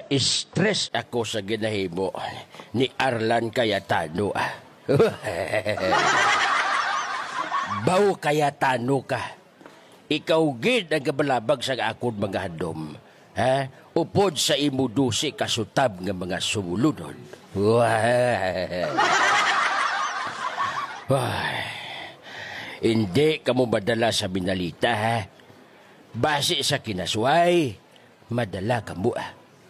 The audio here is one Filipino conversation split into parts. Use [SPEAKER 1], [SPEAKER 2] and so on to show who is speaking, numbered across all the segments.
[SPEAKER 1] Na-stress ako sa ginahimo ni Arlan Cayetano. Baw Cayetano ka. Ikaw gid ang gabalabag sa akon mga handom. Ha? Upod sa imudusi kasutab nga mga sumulunod. Hindi ka mo madala sa binalita, ha? Base sa kinasway, madala ka mo,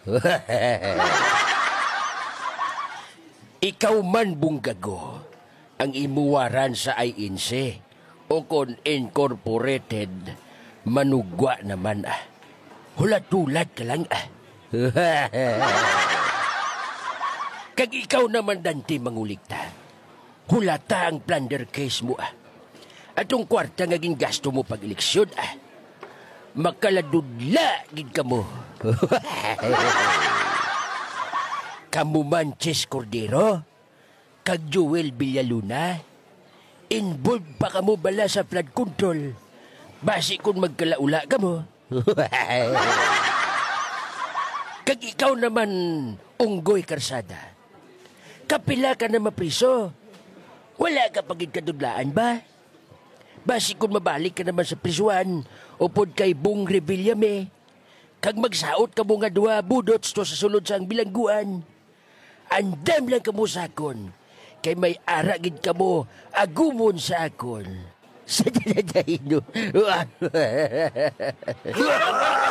[SPEAKER 1] Ikaw man bunggago ang imuwaran sa INC o kon incorporated manugwa naman, Hulat-hulat ka lang, Kag ikaw naman dante manguligta. Hulata ang plunder case mo, Atong kwarta nga gasto mo pag-eleksyon, Makaladudla gid ka mo. Kamu Manches Cordero, kag Joel Villaluna, involved pa kamo bala sa flood control. Basi kung magkalaula ka mo. Kag ikaw naman, Unggoy Karsada. Kapila ka na mapriso. Wala ka pagid kadudlaan ba? Basi kung mabalik ka naman sa prisuan, upod kay Bong Revillame. Kag magsaot ka mo nga duwa budots to sa sulod sa ang bilangguan. Andam lang ka mo sa akon. Kay may aragid ka mo, agumon sa akon. Sa dinadahin